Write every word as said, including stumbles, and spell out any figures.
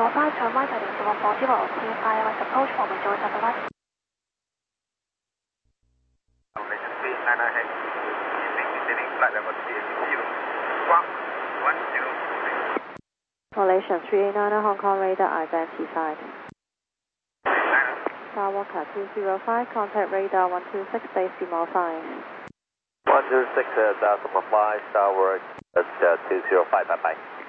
five turn right heading to one four zero, clear I L S approach for Windows satellite. Formation three nine nine heading, descending flight level three eight zero, squawk one zero three. Malaysian three eight nine Hong Kong radar identified. Skywalker two zero five, contact radar one two six, decimal five. one two six, uh, decimal five, Skywalker, that's uh, two zero five, bye bye.